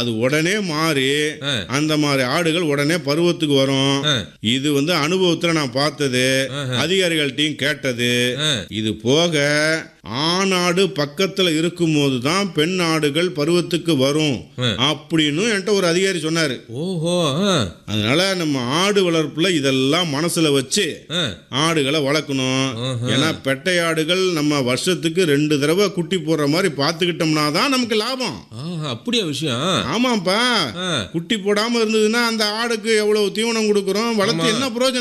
அது உடனே மாறி அந்த மாதிரி ஆடுகள் உடனே பருவத்துக்கு வரும். இது அனுபவத்துல நான் பார்த்தது, அதிகாரிகள்ட்டையும் கேட்டது. இது போக ஆணாடு பக்கத்துல இருக்கும் போதுதான் பெண் ஆடுகள் பருவத்துக்கு வரும் அப்படின்னு என்கிட்ட ஒரு அதிகாரி சொன்னாரு. ஓஹோ. அதனால நம்ம ஆடு வளர்ப்புல இதெல்லாம் மனசுல வச்சு ஆடுகளை வளர்க்கணும். ஏன்னா பெட்டை ஆடுகள் நம்ம வருஷத்துக்கு 2 தடவை குட்டி போடுற மாதிரி பார்த்துக்கிட்டோம்னா தான் நமக்கு லாபம். அப்படியா விஷயம்? ஆமாப்பா. குட்டி போடாம இருந்ததுன்னா அந்த ஆடுக்கு எவ்வளவு தீவனம் கொடுக்குறோம், வளர்த்து என்ன பிரயோஜனம்?